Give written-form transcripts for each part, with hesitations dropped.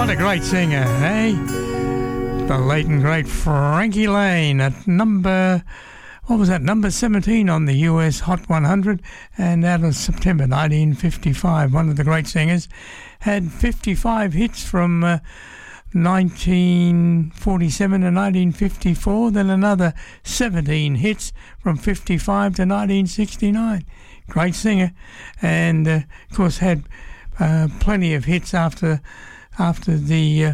What a great singer, eh? The late and great Frankie Laine at number 17 on the US Hot 100, and that was September 1955. One of the great singers, had 55 hits from 1947 to 1954, then another 17 hits from 55 to 1969. Great singer, and of course had plenty of hits after the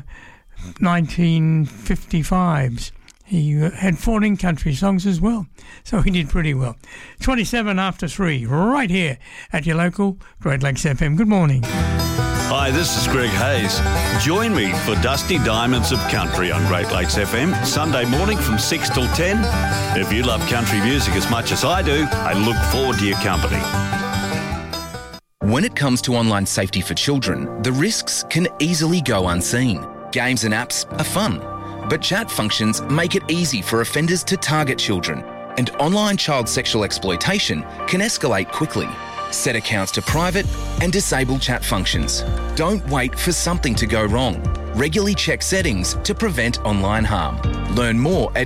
1955s. He had 14 country songs as well, so he did pretty well. 27 after 3, right here at your local Great Lakes FM. Good morning. Hi, this is Greg Hayes. Join me for Dusty Diamonds of Country on Great Lakes FM, Sunday morning from 6 till 10. If you love country music as much as I do, I look forward to your company. When it comes to online safety for children, the risks can easily go unseen. Games and apps are fun, but chat functions make it easy for offenders to target children, and online child sexual exploitation can escalate quickly. Set accounts to private and disable chat functions. Don't wait for something to go wrong. Regularly check settings to prevent online harm. Learn more at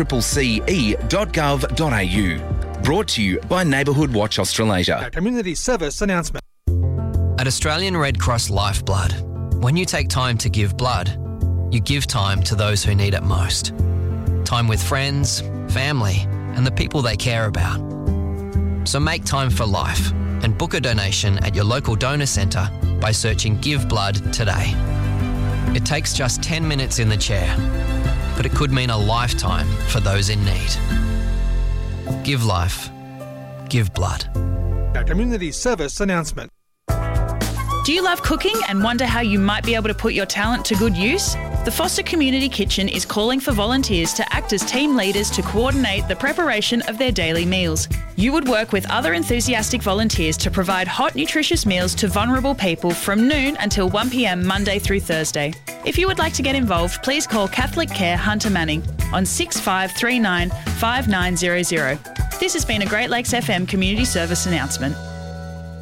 accce.gov.au. Brought to you by Neighbourhood Watch Australasia. A community service announcement. At Australian Red Cross Lifeblood, when you take time to give blood, you give time to those who need it most. Time with friends, family, and the people they care about. So make time for life and book a donation at your local donor centre by searching Give Blood today. It takes just 10 minutes in the chair, but it could mean a lifetime for those in need. Give life. Give blood. A community service announcement. Do you love cooking and wonder how you might be able to put your talent to good use? The Foster Community Kitchen is calling for volunteers to act as team leaders to coordinate the preparation of their daily meals. You would work with other enthusiastic volunteers to provide hot, nutritious meals to vulnerable people from noon until 1 p.m. Monday through Thursday. If you would like to get involved, please call Catholic Care Hunter Manning on 6539 5900. This has been a Great Lakes FM community service announcement.